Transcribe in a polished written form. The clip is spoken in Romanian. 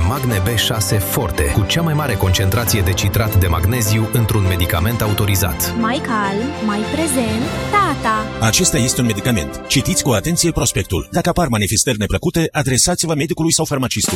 Magne B6 Forte, cu cea mai mare concentrație de citrat de magneziu într-un medicament autorizat. Mai calm, mai prezent, tata! Acesta este un medicament. Citiți cu atenție prospectul. Dacă apar manifestări neplăcute, adresați-vă medicului sau farmacistului.